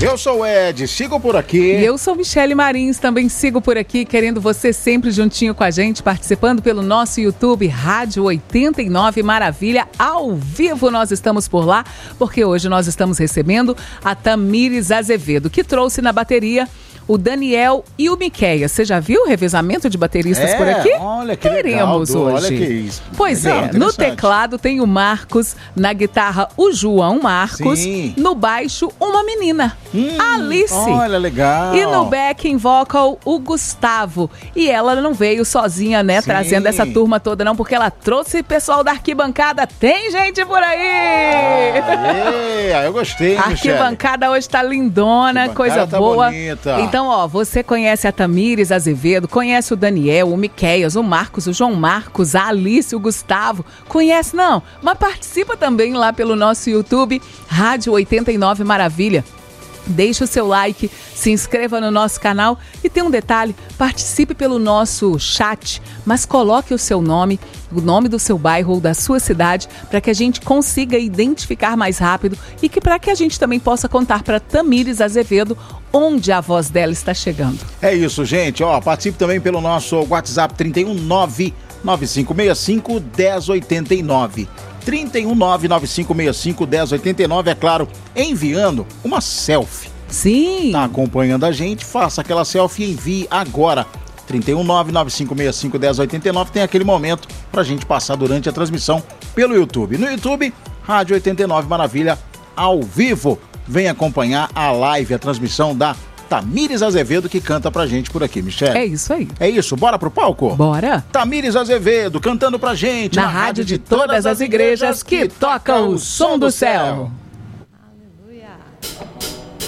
Eu sou o Ed, sigo por aqui. E eu sou Michele Marins, também sigo por aqui, querendo você sempre juntinho com a gente, participando pelo nosso YouTube, Rádio 89 Maravilha, ao vivo nós estamos por lá, porque hoje nós estamos recebendo a Tamires Azevedo, que trouxe na bateria o Daniel e o Miquéia. Você já viu o revezamento de bateristas por aqui? Olha que teremos legal, hoje. Olha que isso. Pois legal, no teclado tem o Marcos, na guitarra o João Marcos, Sim. no baixo uma menina, Alice. Olha, legal. E no backing vocal o Gustavo. E ela não veio sozinha, né, Sim. trazendo essa turma toda não, porque ela trouxe pessoal da arquibancada. Tem gente por aí! Eu gostei, A arquibancada hoje tá lindona, coisa tá boa. Bonita. Então, ó, você conhece a Tamires Azevedo, conhece o Daniel, o Miquéias, o Marcos, o João Marcos, a Alice, o Gustavo. Conhece, não? Mas participa também lá pelo nosso YouTube, Rádio 89 Maravilha. Deixe o seu like, se inscreva no nosso canal e tem um detalhe, participe pelo nosso chat, mas coloque o seu nome, o nome do seu bairro ou da sua cidade, para que a gente consiga identificar mais rápido e que para que a gente também possa contar para Tamires Azevedo onde a voz dela está chegando. É isso, gente. Ó, participe também pelo nosso WhatsApp 319-9565-1089. 319-9565-1089, é claro, enviando uma selfie. Sim. Tá acompanhando a gente, faça aquela selfie e envie agora. 319-9565-1089, tem aquele momento pra gente passar durante a transmissão pelo YouTube. No YouTube, Rádio 89 Maravilha, ao vivo. Vem acompanhar a live, a transmissão da Tamires Azevedo, que canta pra gente por aqui, Michele. É isso aí. É isso, bora pro palco? Bora. Tamires Azevedo cantando pra gente na rádio de todas as igrejas que tocam o som do céu.